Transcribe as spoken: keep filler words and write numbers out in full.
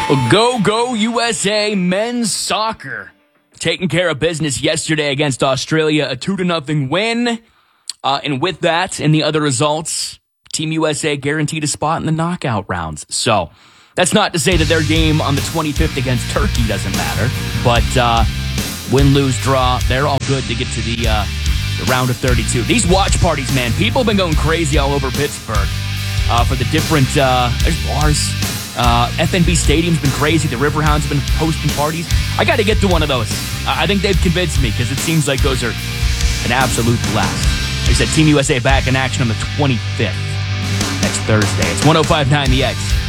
Go, go, U S A men's soccer. Taking care of business yesterday against Australia, a two to nothing win. Uh, and with that and the other results, Team U S A guaranteed a spot in the knockout rounds. So that's not to say that their game on the twenty-fifth against Turkey doesn't matter. But uh, win, lose, draw, they're all good to get to the, uh, the round of thirty-two. These watch parties, man, people have been going crazy all over Pittsburgh uh, for the different, uh, there's bars. Uh, F N B Stadium's been crazy. The Riverhounds have been hosting parties. I got to get to one of those. I think they've convinced me because it seems like those are an absolute blast. They said Team U S A back in action on the twenty-fifth, next Thursday. It's one oh five point nine The X.